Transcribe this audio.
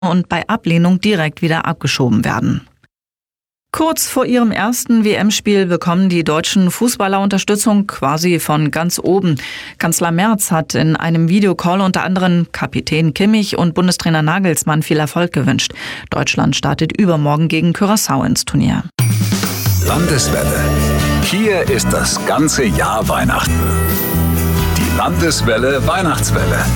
und bei Ablehnung direkt wieder abgeschoben werden. Kurz vor ihrem ersten WM-Spiel bekommen die deutschen Fußballer Unterstützung quasi von ganz oben. Kanzler Merz hat in einem Videocall unter anderem Kapitän Kimmich und Bundestrainer Nagelsmann viel Erfolg gewünscht. Deutschland startet übermorgen gegen Curaçao ins Turnier. Landeswelle. Hier ist das ganze Jahr Weihnachten. Die Landeswelle Weihnachtswelle.